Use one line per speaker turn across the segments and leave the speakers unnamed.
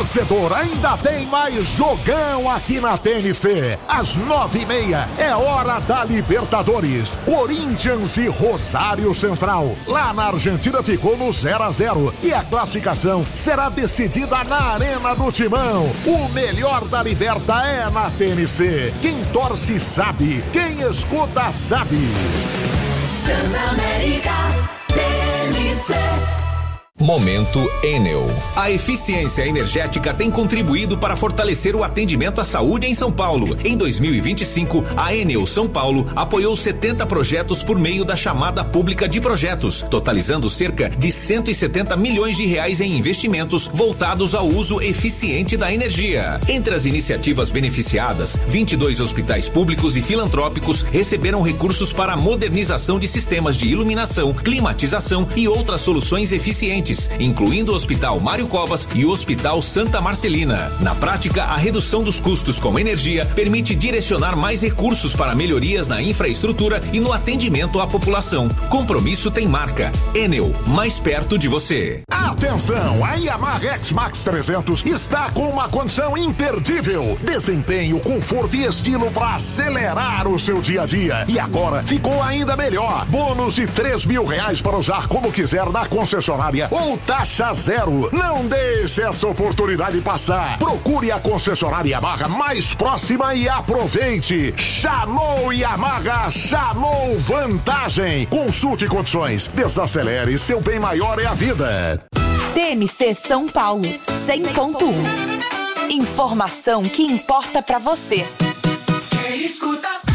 torcedor, ainda tem mais jogão aqui na TNC. Às 9h30 é hora da Libertadores. Corinthians e Rosário Central. Lá na Argentina ficou no 0-0 e a classificação será decidida na Arena do Timão. O melhor da Liberta é na TNC. Quem torce sabe, quem escuta sabe.
Transamérica TNC.
Momento Enel. A eficiência energética tem contribuído para fortalecer o atendimento à saúde em São Paulo. Em 2025, a Enel São Paulo apoiou 70 projetos por meio da chamada pública de projetos, totalizando cerca de 170 milhões de reais em investimentos voltados ao uso eficiente da energia. Entre as iniciativas beneficiadas, 22 hospitais públicos e filantrópicos receberam recursos para a modernização de sistemas de iluminação, climatização e outras soluções eficientes, incluindo o Hospital Mário Covas e o Hospital Santa Marcelina. Na prática, a redução dos custos com energia permite direcionar mais recursos para melhorias na infraestrutura e no atendimento à população. Compromisso tem marca. Enel, mais perto de você.
Atenção, a Yamaha X-Max 300 está com uma condição imperdível. Desempenho, conforto e estilo para acelerar o seu dia a dia. E agora ficou ainda melhor. Bônus de R$3.000 para usar como quiser na concessionária ou taxa zero. Não deixe essa oportunidade passar. Procure a concessionária Yamaha mais próxima e aproveite. Chamou Yamaha, chamou vantagem. Consulte condições. Desacelere, seu bem maior é a vida.
TNC São Paulo, 100.1. Informação que importa pra você.
Quem escuta sabe.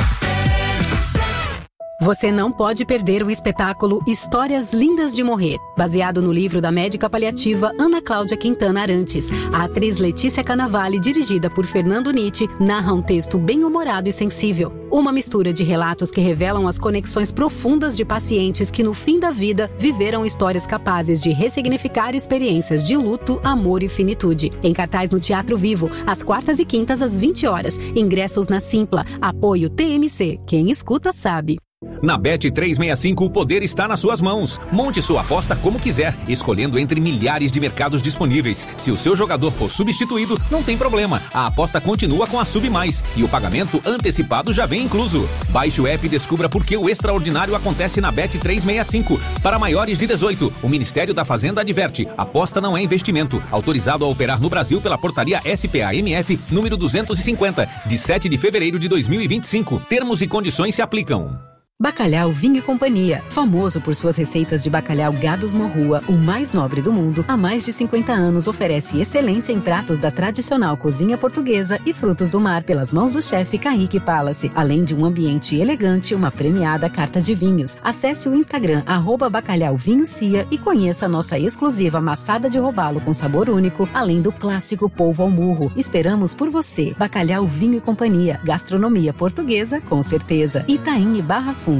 Você não pode perder o espetáculo Histórias Lindas de Morrer, baseado no livro da médica paliativa Ana Cláudia Quintana Arantes. A atriz Letícia Cannavale, dirigida por Fernando Nitti, narra um texto bem-humorado e sensível. Uma mistura de relatos que revelam as conexões profundas de pacientes que, no fim da vida, viveram histórias capazes de ressignificar experiências de luto, amor e finitude. Em cartaz no Teatro Vivo, às quartas e quintas, às 20 horas. Ingressos na Simpla. Apoio TMC. Quem escuta sabe.
Na Bet365, o poder está nas suas mãos. Monte sua aposta como quiser, escolhendo entre milhares de mercados disponíveis. Se o seu jogador for substituído, não tem problema. A aposta continua com a Sub Mais e o pagamento antecipado já vem incluso. Baixe o app e descubra por que o extraordinário acontece na Bet365. Para maiores de 18, o Ministério da Fazenda adverte: aposta não é investimento. Autorizado a operar no Brasil pela portaria SPA-MF número 250, de 7 de fevereiro de 2025. Termos e condições se aplicam.
Bacalhau Vinho e Companhia, famoso por suas receitas de bacalhau Gados Morrua, o mais nobre do mundo, há mais de 50 anos oferece excelência em pratos da tradicional cozinha portuguesa e frutos do mar pelas mãos do chefe Kaique Palace, além de um ambiente elegante e uma premiada carta de vinhos. Acesse o Instagram @bacalhauvinhocia e conheça a nossa exclusiva maçada de robalo com sabor único, além do clássico polvo ao murro. Esperamos por você. Bacalhau Vinho e Companhia, gastronomia portuguesa com certeza. Itaim e Barra Funda.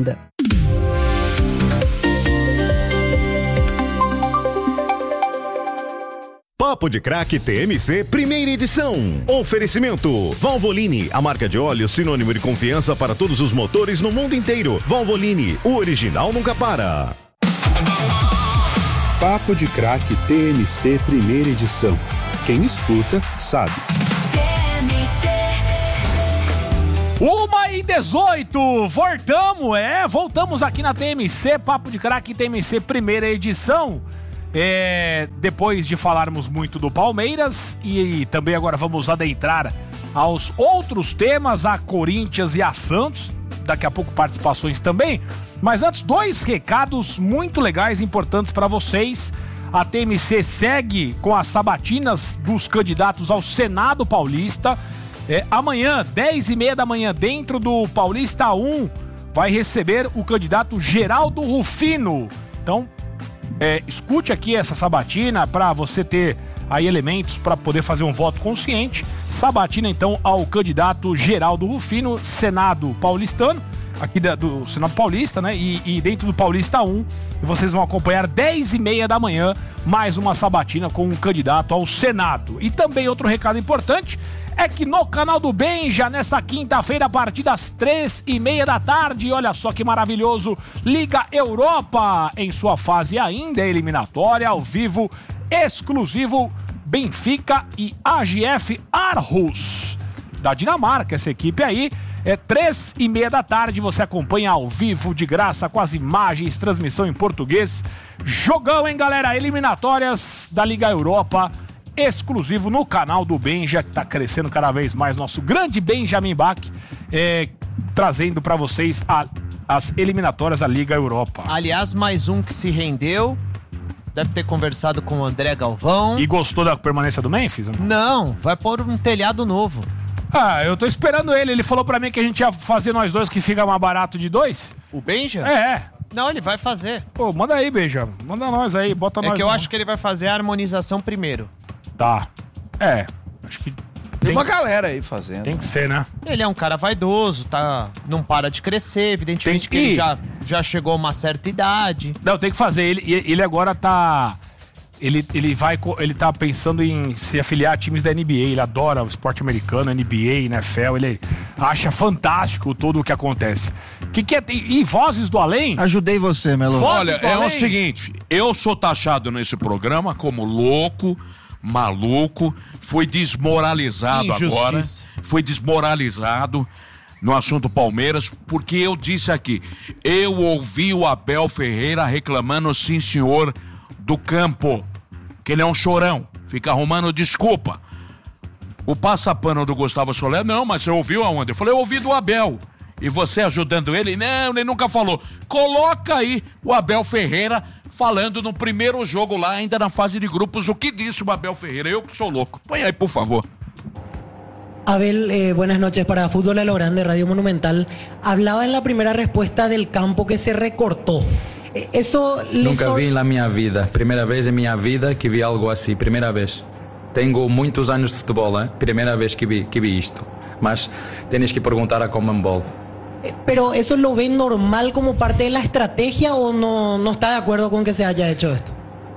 Papo de Craque TMC, primeira edição. Oferecimento: Valvoline, a marca de óleo sinônimo de confiança para todos os motores no mundo inteiro. Valvoline, o original nunca para.
Papo de Craque TMC, primeira edição. Quem escuta, sabe.
1h18, voltamos aqui na TMC, Papo de Craque TMC, primeira edição. Depois de falarmos muito do Palmeiras e também agora vamos adentrar aos outros temas, a Corinthians e a Santos, daqui a pouco participações também, mas antes 2 recados muito legais, importantes para vocês. A TMC segue com as sabatinas dos candidatos ao Senado Paulista. Amanhã, 10h30 da manhã, dentro do Paulista 1, vai receber o candidato Geraldo Rufino. Então, escute aqui essa sabatina para você ter aí elementos para poder fazer um voto consciente. Sabatina, então, ao candidato Geraldo Rufino, Senado paulistano, aqui do Senado Paulista, né? E dentro do Paulista 1, vocês vão acompanhar 10h30 da manhã, mais uma sabatina com um candidato ao Senado. E também outro recado importante é que no Canal do Bem, já nessa quinta-feira, a partir das 3h30 da tarde, olha só que maravilhoso, Liga Europa, em sua fase ainda eliminatória, ao vivo, exclusivo, Benfica e AGF Aarhus, da Dinamarca, essa equipe aí. 3h30 da tarde, você acompanha ao vivo, de graça, com as imagens, transmissão em português. Jogão, hein, galera? Eliminatórias da Liga Europa, exclusivo no canal do Benja, que tá crescendo cada vez mais, nosso grande Benjamin Bach, trazendo pra vocês as eliminatórias da Liga Europa.
Aliás, mais um que se rendeu, deve ter conversado com o André Galvão.
E gostou da permanência do Memphis?
Não, vai pôr um telhado novo.
Eu tô esperando ele falou pra mim que a gente ia fazer nós dois, que fica mais barato de 2.
O Benja? Não, ele vai fazer.
Pô, manda aí, Benja, manda nós aí, bota nós.
É que eu acho que ele vai fazer a harmonização primeiro.
Tá, acho que...
Tem uma galera aí fazendo.
Tem que ser, né?
Ele é um cara vaidoso, não para de crescer, evidentemente que ele já chegou a uma certa idade.
Não, tem que fazer. Ele agora tá... Ele tá pensando em se afiliar a times da NBA. Ele adora o esporte americano, NBA, NFL. Ele acha fantástico tudo o que acontece. Que é? E Vozes do Além?
Ajudei você, Melo.
Olha, o seguinte, eu sou taxado nesse programa como louco, maluco, fui desmoralizado agora. Fui desmoralizado no assunto Palmeiras, porque eu disse aqui, eu ouvi o Abel Ferreira reclamando, sim senhor, do campo, que ele é um chorão, fica arrumando desculpa. O passapano do Gustavo Soler, não, mas você ouviu aonde? Eu falei, eu ouvi do Abel. E você ajudando ele? Não, ele nunca falou. Coloca aí o Abel Ferreira falando no primeiro jogo lá, ainda na fase de grupos, o que disse o Abel Ferreira. Eu que sou louco. Põe aí, por favor.
Abel, buenas noches para Fútbol a lo Grande, Radio Monumental. Hablaba en la primera respuesta del campo que se recortó. Eso
Nunca vi na minha vida. Primeira vez em minha vida que vi algo assim. Primeira vez. Tenho muitos anos de futebol, primeira vez que vi isto. Mas tienes que perguntar a Conmebol.
Pero ¿eso lo ven normal como parte de la estrategia o no está de acuerdo con que se haya hecho esto?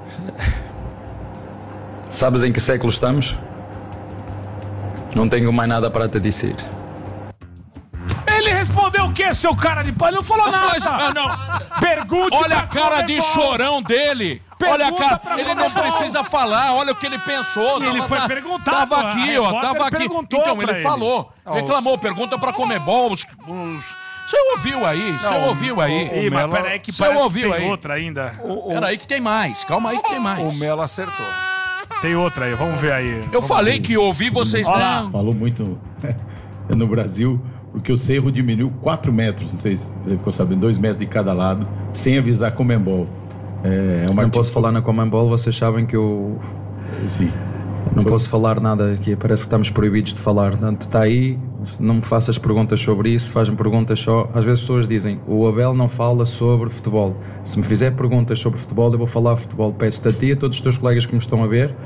Sabes em que século estamos? Não tenho mais nada para te dizer.
Ele respondeu o quê, seu cara de pau? Ele não falou nada.
Não.
Pergunte.
Olha a cara de chorão dele. Olha a cara. Ele não
Conmebol.
precisa falar. Olha o que ele pensou.
Ele foi perguntar.
Tava aqui, tava aqui. Então, ele falou. Reclamou. Pergunta pra Conmebol. Você ouviu aí? Você ouviu aí?
Mas peraí que
você
parece
ouviu
que tem
aí?
outra ainda.
Peraí que tem mais. Calma aí que tem mais.
O Melo acertou.
Tem outra aí, vamos ver aí.
Eu falei que ouvi, vocês não.
Falou muito no Brasil, porque o cerro diminuiu 4 metros, não sei se ele ficou sabendo, 2 metros de cada lado, sem avisar a Conmebol.
Não posso falar na Conmebol, vocês sabem que eu...
Sim.
Não posso falar nada aqui, parece que estamos proibidos de falar. Portanto, está aí, não me faças perguntas sobre isso, faz-me perguntas só. Às vezes as pessoas dizem, o Abel não fala sobre futebol. Se me fizer perguntas sobre futebol, eu vou falar futebol. Peço-te a ti, a todos os teus colegas que me estão a ver,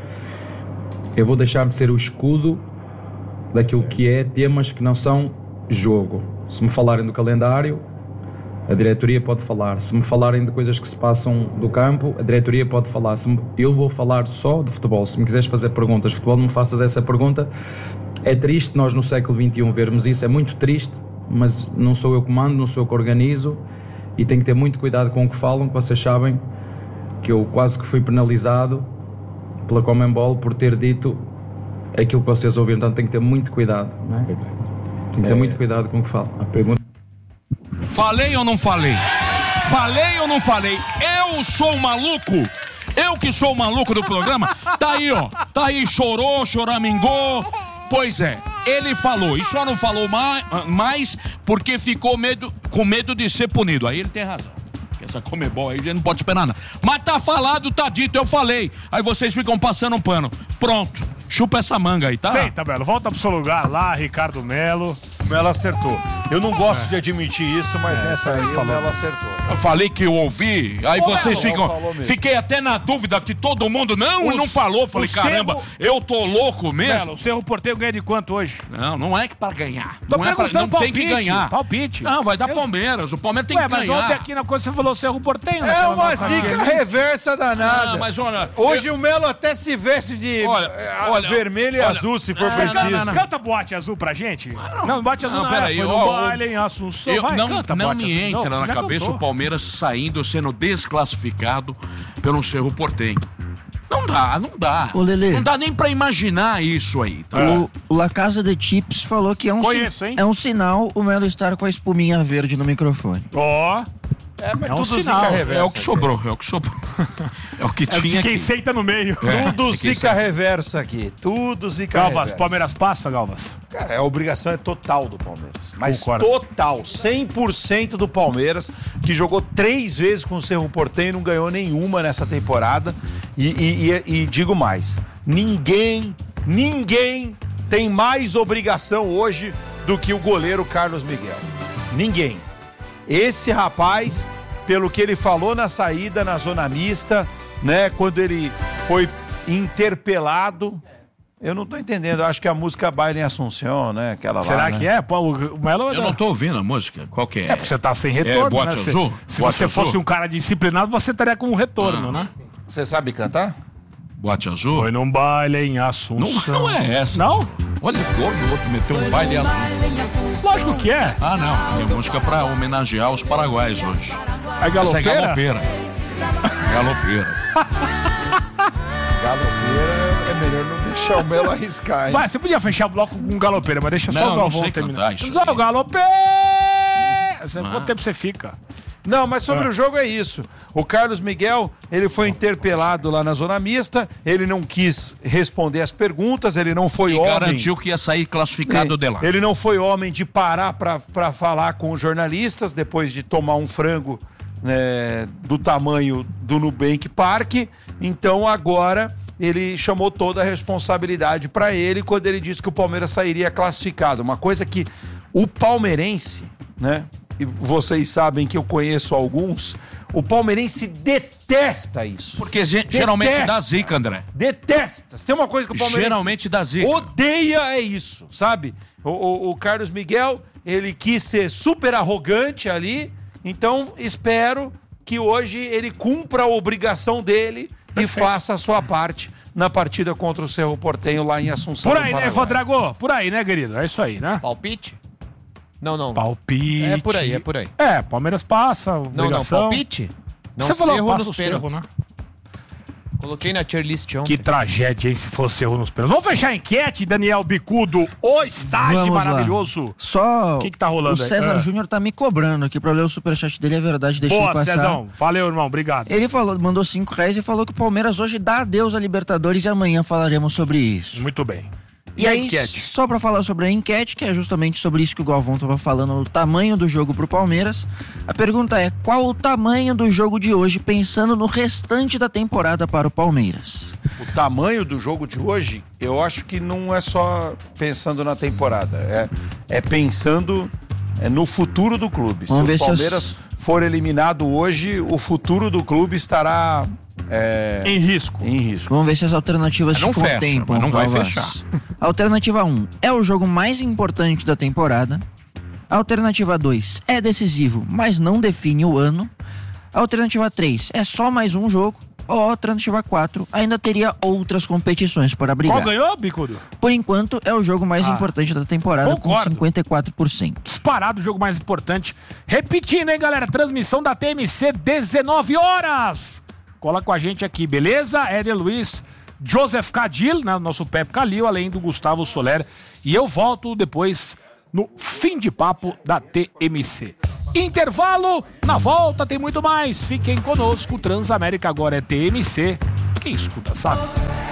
eu vou deixar de ser o escudo daquilo que é temas que não são jogo. Se me falarem do calendário, a diretoria pode falar. Se me falarem de coisas que se passam do campo, a diretoria pode falar. Eu vou falar só de futebol. Se me quiseres fazer perguntas de futebol, não me faças essa pergunta. É triste nós no século XXI vermos isso, é muito triste, mas não sou eu que mando, não sou eu que organizo e tenho que ter muito cuidado com o que falam, que vocês sabem que eu quase que fui penalizado pela Conmebol por ter dito aquilo que vocês ouviram, então tenho que ter muito cuidado, não é? Tem que ter muito cuidado com o que falo.
A pergunta...
Falei ou não falei? Falei ou não falei? Eu sou o maluco? Eu que sou o maluco do programa? Tá aí, ó. Tá aí, chorou, choramingou. Pois é, ele falou. E só não falou mais porque ficou com medo de ser punido. Aí ele tem razão. Essa Conmebol aí, a gente não pode esperar nada. Mas tá falado, tá dito, eu falei. Aí vocês ficam passando um pano. Pronto, chupa essa manga aí, tá?
Senta, Melo, volta pro seu lugar lá, Ricardo Melo.
O Melo acertou. Eu não gosto de admitir isso, mas nessa aí o Melo acertou.
Eu falei que eu ouvi, aí vocês ficam...
mesmo.
Fiquei até na dúvida que todo mundo não falou. Falei, caramba, eu tô louco mesmo.
Melo, o Cerro Porteiro ganha de quanto hoje?
Não é que pra ganhar.
Tô
Não é pra,
perguntando
não tem que ganhar.
Palpite.
Não, vai dar Palmeiras. O Palmeiras tem que
mas
ganhar.
ontem aqui na coisa você falou Cerro Porteiro.
É uma zica reversa danada.
Mas olha...
Hoje o Melo até se veste de vermelho e azul, se for preciso.
Canta boate azul pra gente. Não, boate azul não,
peraí.
foi no baile em Assunção.
Não me entra na cabeça o Palmeiras saindo, sendo desclassificado pelo Cerro Porteño. Não dá.
Ô, Lelê.
Não dá nem pra imaginar isso aí. Tá?
O La Casa de Chips falou que é um sinal o Melo estar com a espuminha verde no microfone.
Ó.
Mas
É um
tudo
sinal.
zica reversa.
É o que sobrou. É o que tinha
quem
aqui.
senta no meio.
Tudo zica reversa aqui. Tudo zica
Galvas,
reversa.
Palmeiras passa, Galvas?
Cara, a obrigação é total do Palmeiras. Mas
Concordo.
total, 100% do Palmeiras, que jogou 3 vezes com o Cerro Porteño e não ganhou nenhuma nessa temporada. E digo mais, ninguém tem mais obrigação hoje do que o goleiro Carlos Miguel. Ninguém. Esse rapaz, pelo que ele falou na saída, na zona mista, né, quando ele foi interpelado, eu não tô entendendo, eu acho que a música Baile em Assunção, né, aquela lá,
Será
né?
que é? Pô, o Melo...
Eu não tô ouvindo a música. Qual que é?
É, porque você tá sem retorno,
Boate
né?
Azul?
Se
Boate
você
Azul?
fosse um cara disciplinado, você estaria com um retorno, né?
Você sabe cantar?
Boate Azul?
Foi num baile em Assunção.
Não é essa.
Não?
Olha o outro meteu um baile azul.
Lógico que é.
Ah, não. É música pra homenagear os paraguaios hoje.
É galopeira?
Essa é galopeira. Galopeira.
Galopeira é melhor não deixar o Melo arriscar, hein?
Vai, você podia fechar o bloco com galopeira, mas deixa só
Não,
o
não
Galvão
sei
terminar.
cantar isso
Só
aí.
o galopeira! Quanto tempo você fica?
Não, mas sobre o jogo é isso. O Carlos Miguel, ele foi interpelado lá na zona mista, ele não quis responder as perguntas, ele não foi homem.
Garantiu que ia sair classificado de lá.
Ele não foi homem de parar pra falar com os jornalistas depois de tomar um frango, né, do tamanho do Nubank Park. Então agora ele chamou toda a responsabilidade pra ele quando ele disse que o Palmeiras sairia classificado. Uma coisa que o palmeirense, né? E vocês sabem que eu conheço alguns, o palmeirense detesta isso.
Porque geralmente dá zica, André.
Detesta. Se tem uma coisa que o palmeirense
Geralmente dá zica.
odeia, é isso, sabe? O Carlos Miguel, ele quis ser super arrogante ali, então espero que hoje ele cumpra a obrigação dele e faça a sua parte na partida contra o Cerro Porteño lá em Assunção.
Por aí, né, Vadrago? Por aí, né, querido? É isso aí, né?
Palpite? Não.
Palpite.
É por aí.
É, Palmeiras passa, obrigação.
Não, palpite? Não,
Você falou,
Cerro
passa
nos
o Cerro,
pênaltis.
né?
Coloquei na tier list ontem.
Que tragédia, hein, se fosse Cerro nos pênaltis. Vamos fechar a enquete, Daniel Bicudo, o estágio
Vamos lá.
maravilhoso.
Só
O que tá rolando
o
aí?
César Júnior tá me cobrando aqui pra ler o superchat dele, é verdade, deixei
Boa,
passar.
Cezão. Valeu, irmão, obrigado.
Ele mandou R$5 e falou que o Palmeiras hoje dá adeus à Libertadores e amanhã falaremos sobre isso.
Muito bem.
E
a
aí,
enquete?
só pra falar sobre a enquete, que é justamente sobre isso que o Galvão tava falando, o tamanho do jogo pro Palmeiras. A pergunta é, qual o tamanho do jogo de hoje, pensando no restante da temporada para o Palmeiras?
O tamanho do jogo de hoje, eu acho que não é só pensando na temporada, é pensando no futuro do clube.
Vamos ver
se o
se
Palmeiras for eliminado hoje, o futuro do clube estará
em risco.
Vamos ver se as alternativas
Não
se
fecha,
contemplam.
mas não vai
Galvas.
fechar.
Alternativa 1, é o jogo mais importante da temporada. Alternativa 2, é decisivo, mas não define o ano. Alternativa 3, é só mais um jogo. Ou alternativa 4, ainda teria outras competições para brigar.
Qual ganhou, Bicudo?
Por enquanto, é o jogo mais importante da temporada,
Concordo.
com 54%.
Disparado o jogo mais importante. Repetindo, hein, galera? Transmissão da TMC, 19 horas. Cola com a gente aqui, beleza? Éder Luiz, Joseph Cadil, né, nosso Pepe Calil, além do Gustavo Soler. E eu volto depois no fim de papo da TMC. Intervalo, na volta tem muito mais. Fiquem conosco, Transamérica agora é TMC. Quem escuta sabe.